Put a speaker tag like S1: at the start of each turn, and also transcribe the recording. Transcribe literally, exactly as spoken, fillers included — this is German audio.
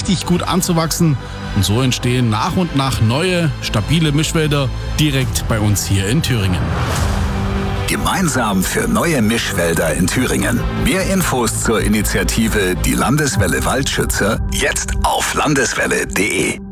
S1: richtig gut anzuwachsen. Und so entstehen nach und nach neue, stabile Mischwälder direkt bei uns hier in Thüringen.
S2: Gemeinsam für neue Mischwälder in Thüringen. Mehr Infos zur Initiative Die Landeswelle Waldschützer jetzt auf landeswelle punkt de.